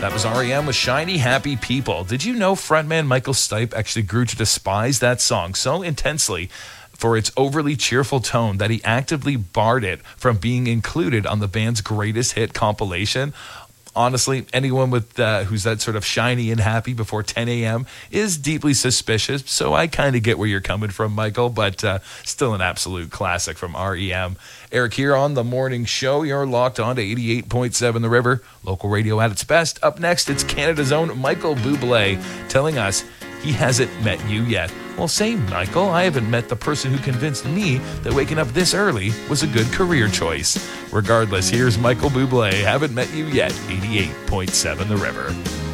That was REM with Shiny Happy People. Did you know frontman Michael Stipe actually grew to despise that song so intensely for its overly cheerful tone that he actively barred it from being included on the band's greatest hit compilation? Honestly, anyone with who's that sort of shiny and happy before 10 a.m. is deeply suspicious, so I kind of get where you're coming from, Michael, but still an absolute classic from REM. Eric here on The Morning Show. You're locked on to 88.7 The River, local radio at its best. Up next, it's Canada's own Michael Bublé telling us he hasn't met you yet. Well, same, Michael. I haven't met the person who convinced me that waking up this early was a good career choice. Regardless, here's Michael Bublé. Haven't met you yet. 88.7 The River.